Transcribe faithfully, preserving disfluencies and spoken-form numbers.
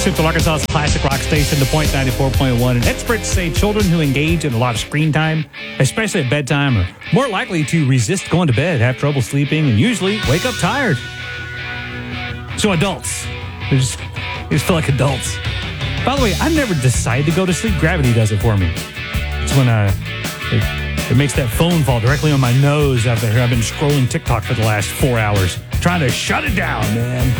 Central Arkansas's classic rock station, The Point ninety-four point one. And experts say children who engage in a lot of screen time, especially at bedtime, are more likely to resist going to bed, have trouble sleeping, and usually wake up tired. So adults, they just, they just feel like adults. By the way, I never decide to go to sleep. Gravity does it for me. It's when uh, it, it makes that phone fall directly on my nose after I've been scrolling TikTok for the last four hours, trying to shut it down, man.